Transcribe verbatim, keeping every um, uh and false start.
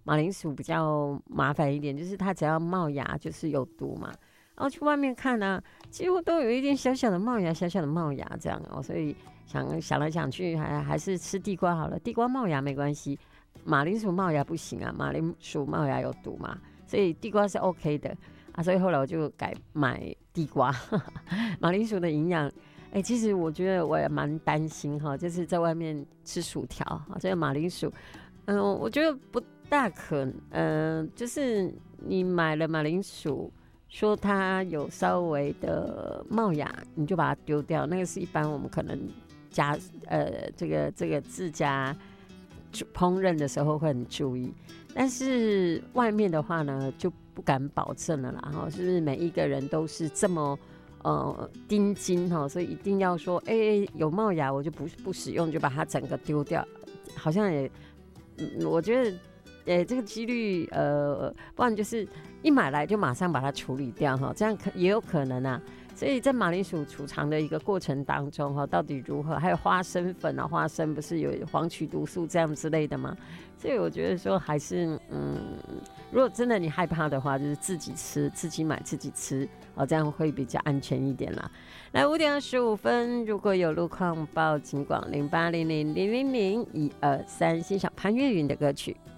马铃薯比较麻烦一点，就是它只要冒芽就是有毒嘛。然后去外面看呢、啊，几乎都有一点小小的冒芽，小小的冒芽这样哦。所以想想来想去还，还是吃地瓜好了。地瓜冒芽没关系，马铃薯冒芽不行啊，马铃薯冒芽有毒嘛。所以地瓜是 OK 的啊。所以后来我就改买地瓜，马铃薯的营养。哎、欸，其实我觉得我也蛮担心哈，就是在外面吃薯条啊，这个马铃薯，嗯、呃，我觉得不大可能，嗯、呃，就是你买了马铃薯。说它有稍微的冒芽，你就把它丢掉。那个是一般我们可能加呃这个这个自家烹饪的时候会很注意，但是外面的话呢就不敢保证了啦。哈，是不是每一个人都是这么呃盯紧哈？所以一定要说，哎、欸，有冒芽我就不不使用，就把它整个丢掉，好像也，嗯，我觉得。诶、欸，这个几率，呃，不然就是一买来就马上把它处理掉哈，这样可也有可能啊。所以在马铃薯储藏的一个过程当中哈，到底如何？还有花生粉啊，花生不是有黄曲毒素这样之类的吗？所以我觉得说还是，嗯，如果真的你害怕的话，就是自己吃，自己买，自己吃，哦，这样会比较安全一点啦。来，五点二十五分，如果有路况报警广零八零零零零零一二三，欣赏潘越云的歌曲。